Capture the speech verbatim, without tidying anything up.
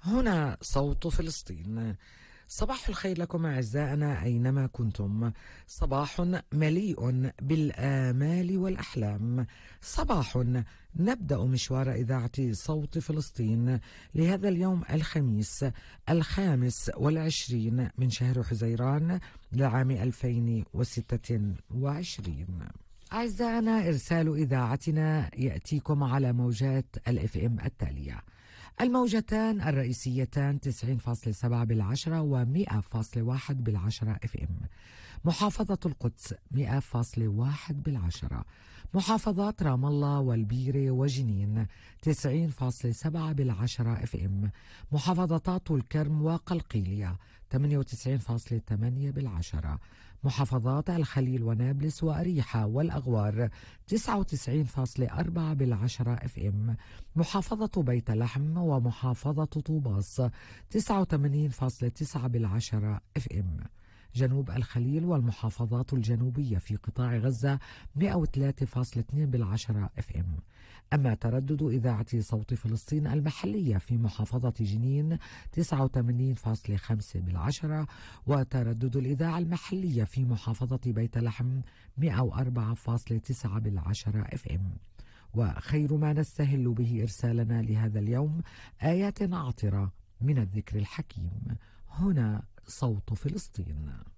هنا صوت فلسطين. صباح الخير لكم أعزائنا أينما كنتم. صباح مليء بالآمال والأحلام. صباح نبدأ مشوار إذاعة صوت فلسطين لهذا اليوم الخميس الخامس والعشرين من شهر حزيران لعام ألفين وستة وعشرين. أعزائنا، إرسال إذاعتنا يأتيكم على موجات الإف إم التالية: الموجتان الرئيسيتان تسعين فاصلة سبعة بالعشرة ومئة فاصلة واحد بالعشرة اف ام. محافظة القدس مئة فاصلة واحد بالعشرة. محافظات رام الله والبيرة وجنين تسعين فاصلة سبعة بالعشرة اف ام. محافظات الكرم وقلقيلية ثمانية وتسعين فاصلة ثمانية بالعشرة. محافظات الخليل ونابلس وأريحة والأغوار تسعة وتسعين فاصلة أربعة بالعشرة اف ام. محافظة بيت لحم ومحافظة طوباس تسعة وثمانين فاصلة تسعة بالعشرة اف ام. جنوب الخليل والمحافظات الجنوبية في قطاع غزة مئة وثلاثة فاصلة اثنين بالعشرة اف ام. أما تردد إذاعة صوت فلسطين المحلية في محافظة جنين تسعة وثمانين فاصلة خمسة بالعشرة، وتردد الإذاعة المحلية في محافظة بيت لحم مئة وأربعة فاصلة تسعة بالعشرة اف ام. وخير ما نستهل به إرسالنا لهذا اليوم آيات عاطرة من الذكر الحكيم. هنا صوت فلسطين.